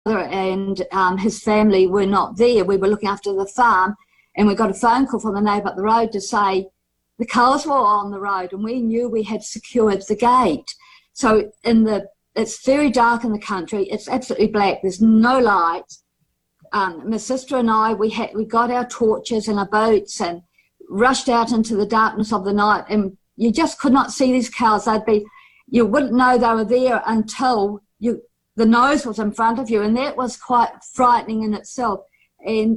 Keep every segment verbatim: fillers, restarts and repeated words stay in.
and um, his family were not there. We were looking after the farm, and we got a phone call from the neighbour up the road to say the cars were on the road, and we knew we had secured the gate. So in the it's very dark in the country. It's absolutely black. There's no lights. Um, my sister and I, we had we got our torches and our boats and rushed out into the darkness of the night, and you just could not see these cows. They'd be, you wouldn't know they were there until you the nose was in front of you, and that was quite frightening in itself. And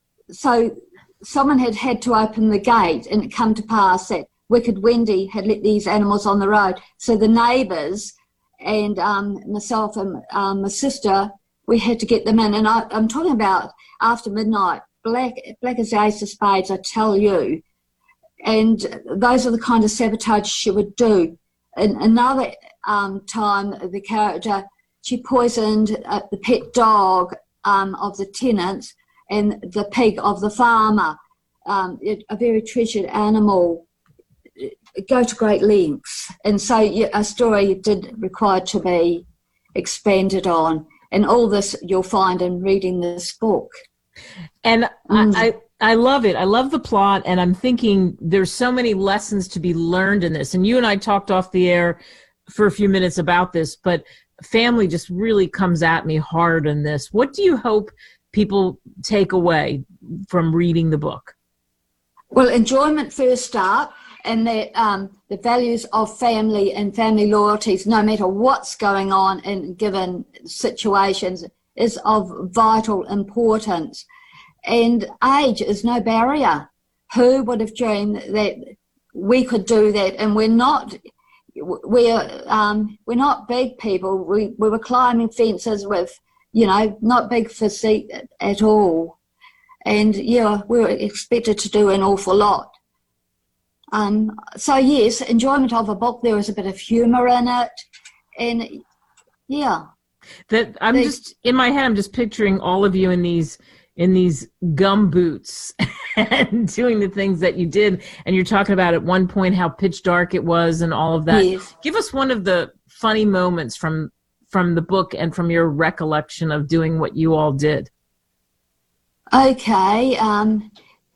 so someone had had to open the gate, and it come to pass that Wicked Wendy had let these animals on the road. So the neighbours and um, myself and um, my sister, we had to get them in. And I, I'm talking about after midnight, black, black as the ace of spades, I tell you. And those are the kind of sabotage she would do. And another um, time, the character, she poisoned uh, the pet dog um, of the tenants and the pig of the farmer, um, it, a very treasured animal. Go to great lengths. And so yeah, a story did require to be expanded on. And all this you'll find in reading this book. And mm. I, I, I love it. I love the plot, and I'm thinking there's so many lessons to be learned in this. And you and I talked off the air for a few minutes about this, but family just really comes at me hard in this. What do you hope people take away from reading the book? Well, enjoyment first up, and that um, the values of family and family loyalties, no matter what's going on in given situations, is of vital importance. And age is no barrier. Who would have dreamed that we could do that? And we're not, we're um, we're not big people. We we were climbing fences with, you know, not big physique at all. And yeah, we were expected to do an awful lot. Um, so yes, enjoyment of a book. There is a bit of humour in it, and yeah. That I'm they, just in my head. I'm just picturing all of you in these in these gum boots and doing the things that you did. And you're talking about at one point how pitch dark it was and all of that. Yes. Give us one of the funny moments from from the book and from your recollection of doing what you all did. Okay. Um.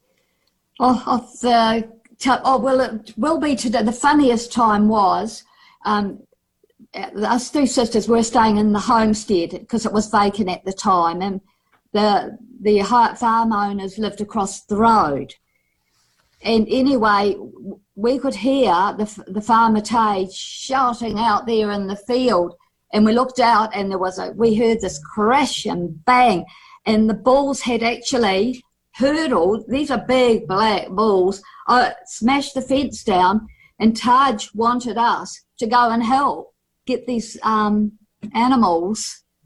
Oh, of the. Oh, well, it will be today. The funniest time was um, us three sisters were staying in the homestead because it was vacant at the time, and the the farm owners lived across the road. And anyway, we could hear the the farmer Tage shouting out there in the field, and we looked out, and there was a we heard this crash and bang, and the bulls had actually hurdled. These are big black bulls. I smashed the fence down, and Taj wanted us to go and help get these um, animals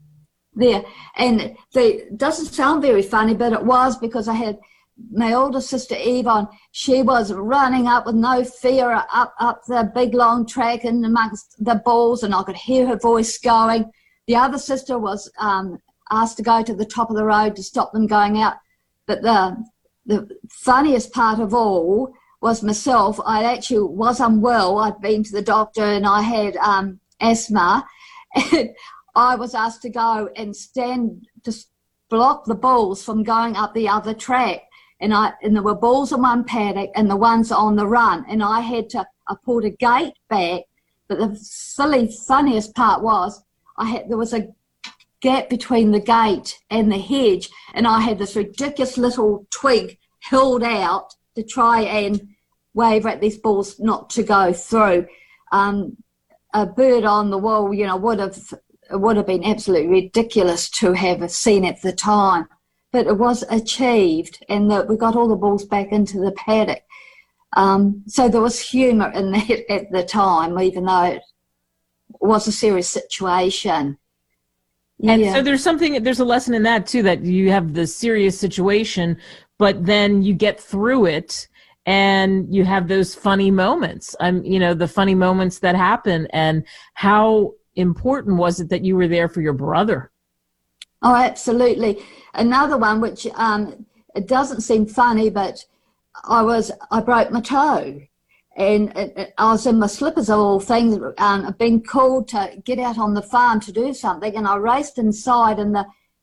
there. And it doesn't sound very funny, but it was, because I had my older sister Yvonne. She was running up with no fear up up the big long track and amongst the bulls, and I could hear her voice going. The other sister was um, asked to go to the top of the road to stop them going out. But the the funniest part of all was myself. I actually was unwell. I'd been to the doctor and I had um, asthma. And I was asked to go and stand to block the bulls from going up the other track. And I and there were bulls in one paddock and the ones on the run. And I had to, I pulled a gate back. But the silly, funniest part was I had there was a gap between the gate and the hedge, and I had this ridiculous little twig held out to try and wave at these bulls not to go through. Um, a bird on the wall, you know, would have would have been absolutely ridiculous to have seen at the time, but it was achieved, and the, we got all the bulls back into the paddock. Um, so there was humour in that at the time, even though it was a serious situation. And yeah. so there's something, there's a lesson in that too, that you have the serious situation, but then you get through it and you have those funny moments. Um, you know, the funny moments that happen, and how important was it that you were there for your brother? Oh, absolutely. Another one, which um, it doesn't seem funny, but I was, I broke my toe. And it, it, I was in my slippers of all things, um, being called to get out on the farm to do something, and I raced inside, and the